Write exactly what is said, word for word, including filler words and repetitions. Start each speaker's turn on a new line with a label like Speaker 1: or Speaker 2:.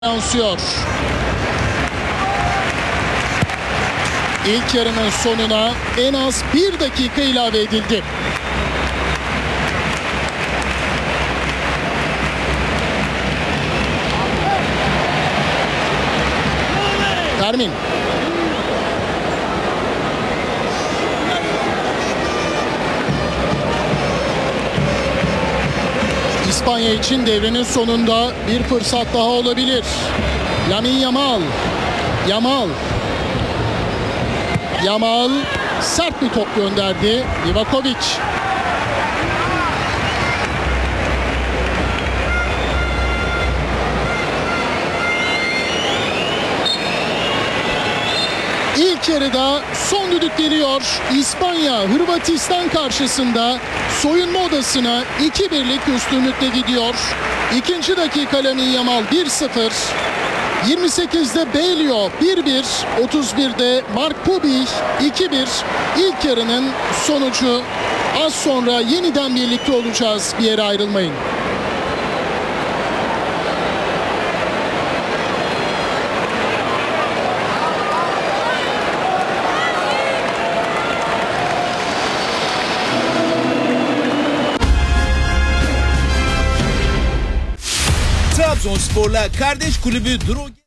Speaker 1: yansıyor. İlk yarının sonuna en az bir dakika ilave edildi. Fermin. İspanya için devrenin sonunda bir fırsat daha olabilir. Lamine Yamal. Yamal. Yamal sert bir top gönderdi. Livakovic. İlk yarıda son düdük geliyor. İspanya Hırvatistan karşısında soyunma odasına iki birlik üstünlükle gidiyor. İkinci dakika Lamine Yamal bir sıfır. yirmi sekizde Bellio bir bir. otuz birde Mark Pubi iki bir. İlk yarının sonucu. Az sonra yeniden birlikte olacağız. Bir yere ayrılmayın.
Speaker 2: Trabzonspor'la kardeş kulübü Duru